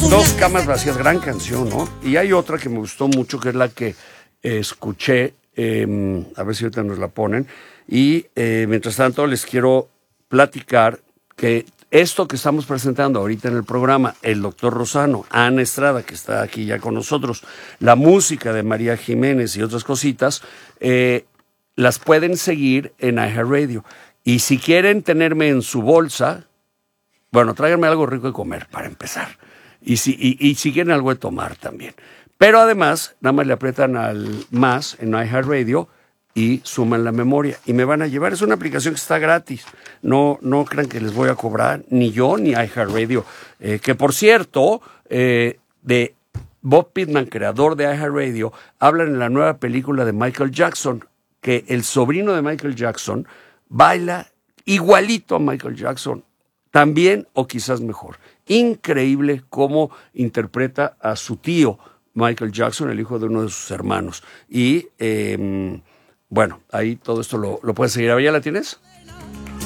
Dos camas vacías, gran canción, ¿no? Y hay otra que me gustó mucho, que es la que escuché, a ver si ahorita nos la ponen. Y mientras tanto les quiero platicar que esto que estamos presentando ahorita en el programa, el doctor Rosano, Ana Estrada, que está aquí ya con nosotros, la música de María Jiménez y otras cositas, las pueden seguir en iHeartRadio. Y si quieren tenerme en su bolsa, bueno, tráiganme algo rico de comer para empezar. Y si quieren algo de tomar también. Pero además, nada más le aprietan al más en iHeartRadio y suman la memoria. Y me van a llevar. Es una aplicación que está gratis. No crean que les voy a cobrar, ni yo ni iHeartRadio. Que por cierto, de Bob Pittman, creador de iHeartRadio, hablan en la nueva película de Michael Jackson, que el sobrino de Michael Jackson baila igualito a Michael Jackson. También o quizás mejor. Increíble cómo interpreta a su tío Michael Jackson, el hijo de uno de sus hermanos. Y bueno, ahí todo esto lo puedes seguir. ¿Ya la tienes?